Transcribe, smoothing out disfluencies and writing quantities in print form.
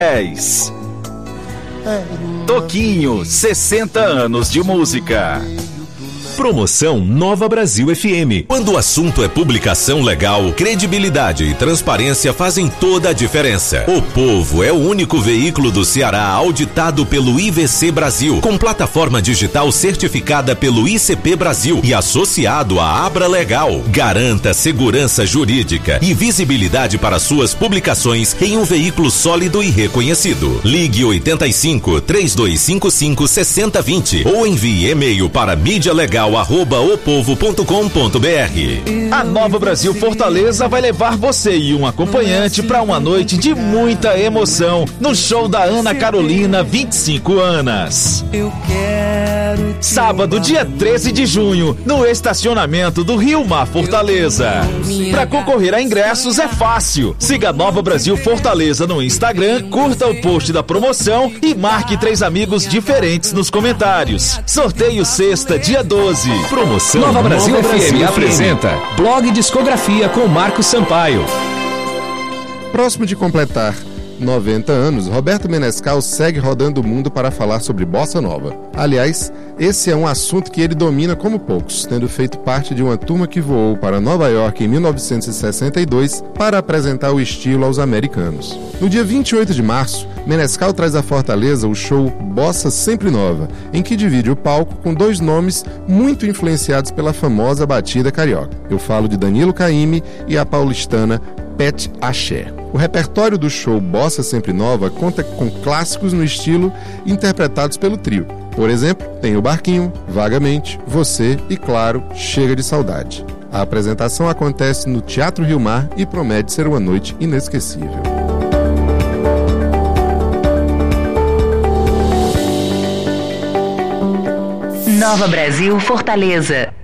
10. Toquinho, 60 anos de música. Promoção Nova Brasil FM. Quando o assunto é publicação legal, credibilidade e transparência fazem toda a diferença. O Povo é o único veículo do Ceará auditado pelo IVC Brasil, com plataforma digital certificada pelo ICP Brasil e associado à Abra Legal. Garanta segurança jurídica e visibilidade para suas publicações em um veículo sólido e reconhecido. Ligue 85-3255-6020 ou envie e-mail para mídialegal@opovo.com.br. A Nova Brasil Fortaleza vai levar você e um acompanhante para uma noite de muita emoção no show da Ana Carolina, 25 anos. Sábado, dia 13 de junho, no estacionamento do Rio Mar Fortaleza. Para concorrer a ingressos é fácil. Siga a Nova Brasil Fortaleza no Instagram, curta o post da promoção e marque 3 amigos diferentes nos comentários. Sorteio sexta, dia 12. Promoção Nova Brasil FM apresenta Blog Discografia com Marcos Sampaio. Próximo de completar 90 anos, Roberto Menescal segue rodando o mundo para falar sobre bossa nova. Aliás, esse é um assunto que ele domina como poucos, tendo feito parte de uma turma que voou para Nova York em 1962 para apresentar o estilo aos americanos. No dia 28 de março, Menescal traz à Fortaleza o show Bossa Sempre Nova, em que divide o palco com 2 nomes muito influenciados pela famosa batida carioca. Eu falo de Danilo Caymmi e a paulistana Pet Axé. O repertório do show Bossa Sempre Nova conta com clássicos no estilo interpretados pelo trio. Por exemplo, tem o Barquinho, Vagamente, Você e, claro, Chega de Saudade. A apresentação acontece no Teatro Rio Mar e promete ser uma noite inesquecível. Nova Brasil Fortaleza.